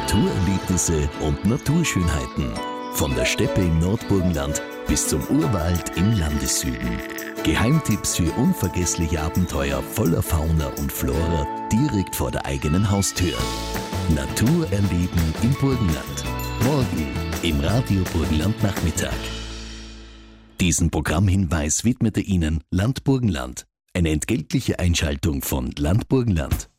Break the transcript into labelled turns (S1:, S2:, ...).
S1: Naturerlebnisse und Naturschönheiten. Von der Steppe im Nordburgenland bis zum Urwald im Landessüden. Geheimtipps für unvergessliche Abenteuer voller Fauna und Flora direkt vor der eigenen Haustür. Natur erleben im Burgenland. Morgen im Radio Burgenland Nachmittag. Diesen Programmhinweis widmete Ihnen Land Burgenland. Eine entgeltliche Einschaltung von Land Burgenland.